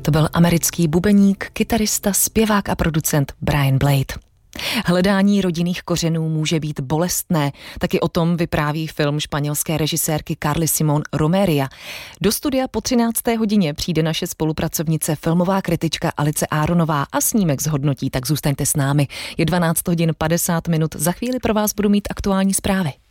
To byl americký bubeník, kytarista, zpěvák a producent Brian Blade. Hledání rodinných kořenů může být bolestné, taky o tom vypráví film španělské režisérky Carly Simón Romeria. Do studia po 13. hodině přijde naše spolupracovnice, filmová kritička Alice Áronová a snímek zhodnotí, tak zůstaňte s námi. Je 12 hodin 50 minut, za chvíli pro vás budu mít aktuální zprávy.